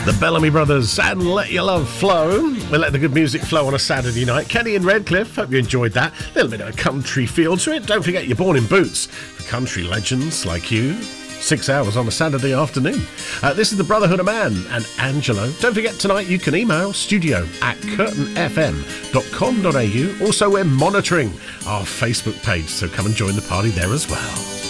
The Bellamy Brothers and Let Your Love Flow. We'll let the good music flow on a Saturday night. Kenny and Redcliffe, hope you enjoyed that. A little bit of a country feel to it. Don't forget you're born in boots for country legends like you. 6 hours on a Saturday afternoon. This is the Brotherhood of Man and Angelo. Don't forget tonight you can email studio@curtainfm.com.au. Also, we're monitoring our Facebook page, so come and join the party there as well.